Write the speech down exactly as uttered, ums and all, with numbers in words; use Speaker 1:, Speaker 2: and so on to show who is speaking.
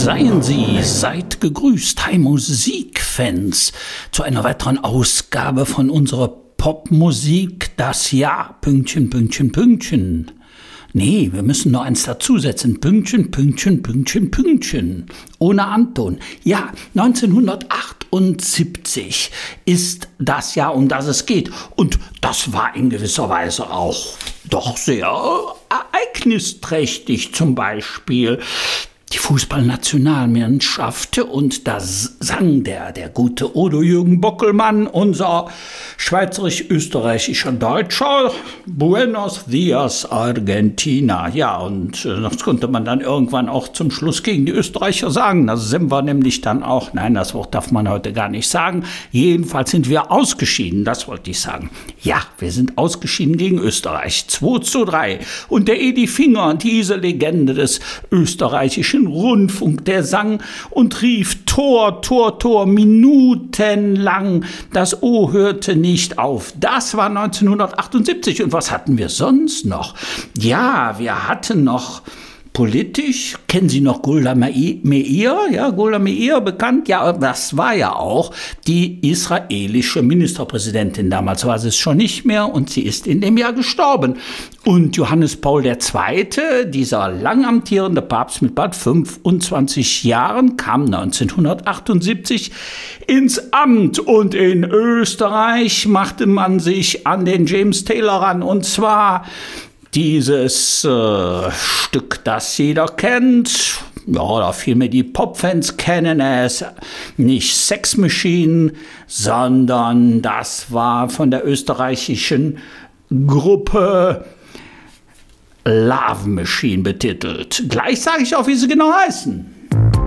Speaker 1: Seien Sie, seid gegrüßt, hi Musikfans, zu einer weiteren Ausgabe von unserer Popmusik, das Jahr, Pünktchen, Pünktchen, Pünktchen. Nee, wir müssen noch eins dazusetzen, Pünktchen, Pünktchen, Pünktchen, Pünktchen, ohne Anton. Ja, neunzehnhundertachtundsiebzig ist das Jahr, um das es geht. Und das war in gewisser Weise auch doch sehr ereignisträchtig, zum Beispiel die Fußballnationalmannschaft, und da sang der, der gute Odo Jürgen Bockelmann, unser schweizerisch-österreichischer Deutscher, Buenos Dias Argentina. Ja, und das konnte man dann irgendwann auch zum Schluss gegen die Österreicher sagen. Da sind wir nämlich dann auch, nein, das Wort darf man heute gar nicht sagen, jedenfalls sind wir ausgeschieden, das wollte ich sagen. Ja, wir sind ausgeschieden gegen Österreich, zwei zu drei. Und der Edi Finger, diese Legende des österreichischen Rundfunk, der sang und rief Tor, Tor, Tor, minutenlang. Das O hörte nicht auf. Das war neunzehnhundertachtundsiebzig. Und was hatten wir sonst noch? Ja, wir hatten noch politisch, kennen Sie noch Golda Meir? Ja, Golda Meir, bekannt. Ja, das war ja auch die israelische Ministerpräsidentin. Damals war sie es schon nicht mehr und sie ist in dem Jahr gestorben. Und Johannes Paul der Zweite., dieser lang amtierende Papst mit bald fünfundzwanzig Jahren, kam neunzehnhundertachtundsiebzig ins Amt. Und in Österreich machte man sich an den James Taylor ran. Und zwar dieses äh, Stück, das jeder kennt, ja, oder vielmehr die Popfans kennen es, nicht Sex Machine, sondern das war von der österreichischen Gruppe Love Machine betitelt. Gleich sage ich auch, wie sie genau heißen.